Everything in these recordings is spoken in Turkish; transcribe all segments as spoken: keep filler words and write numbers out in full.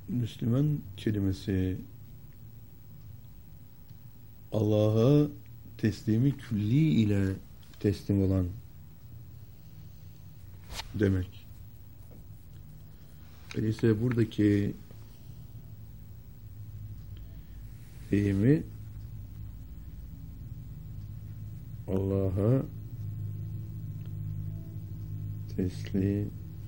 Müslüman kelimesi Allah'a teslimi külli ile teslim olan demek. Öyleyse buradaki deyimi Allah'a teslimi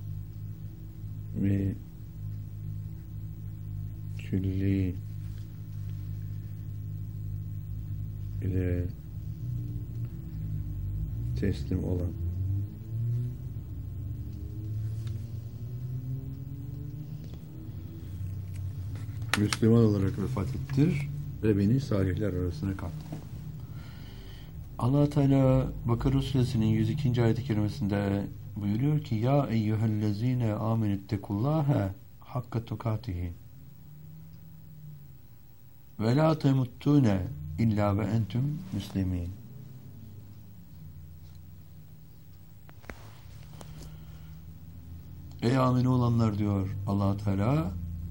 külli ile teslim olan Müslüman olarak vefat ettir ve beni salihler arasına kat. Allah Teala Bakara Suresinin yüz ikinci ayet-i kerimesinde buyuruyor ki ya eyyühellezine amenüttekullâhe hakka tukatihi ve la temuttune illa ve entüm müslimin. Ey amin olanlar diyor Allah Teala,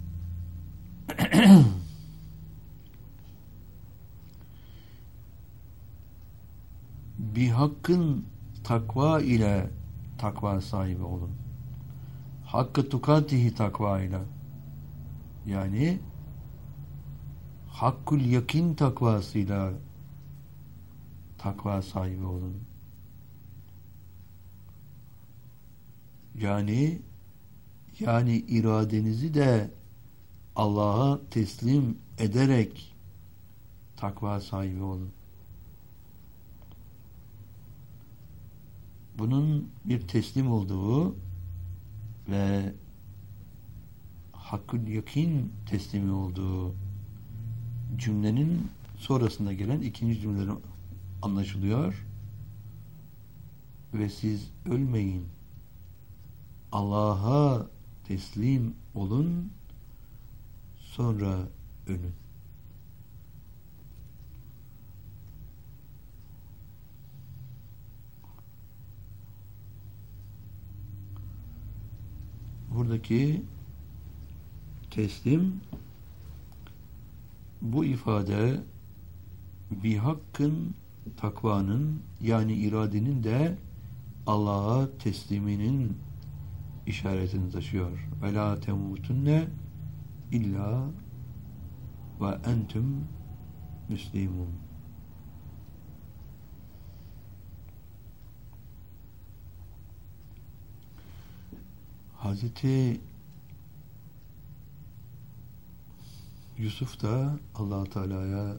bir hakkın takva ile takva sahibi olun. Hakkı tukatihi takva ile, yani hakkul yakin takvasıyla takva sahibi olun. Yani yani iradenizi de Allah'a teslim ederek takva sahibi olun. Bunun bir teslim olduğu ve hakkul yakin teslimi olduğu cümlenin sonrasında gelen ikinci cümleden anlaşılıyor. Ve siz ölmeyin, Allah'a teslim olun, sonra ölün. Buradaki teslim, bu ifade bir hakkın, takvanın, yani iradenin de Allah'a tesliminin işaretini taşıyor. Ve la temutunne illa ve entüm müslimun. Hazreti Yusuf da Allah Teala'ya